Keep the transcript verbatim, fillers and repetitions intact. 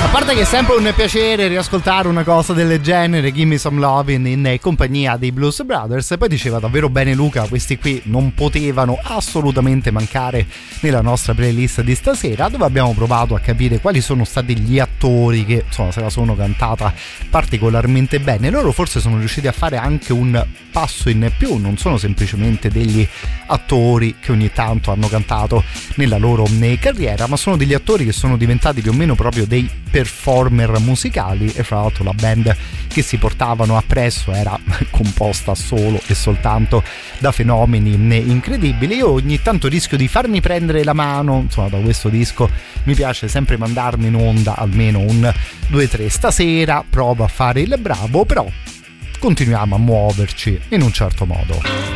A parte che è sempre un piacere riascoltare una cosa del genere, Gimme Some Lovin' in compagnia dei Blues Brothers. E poi diceva davvero bene Luca, questi qui non potevano assolutamente mancare nella nostra playlist di stasera, dove abbiamo provato a capire quali sono stati gli attori che insomma se la sono cantata particolarmente bene. Loro forse sono riusciti a fare anche un passo in più, non sono semplicemente degli attori che ogni tanto hanno cantato nella loro carriera, ma sono degli attori che sono diventati più o meno proprio dei performer musicali. E fra l'altro la band che si portavano appresso era composta solo e soltanto da fenomeni incredibili. Io ogni tanto rischio di farmi prendere la mano, insomma da questo disco mi piace sempre mandarmi in onda almeno un due tre. Stasera provo a fare il bravo, però continuiamo a muoverci in un certo modo.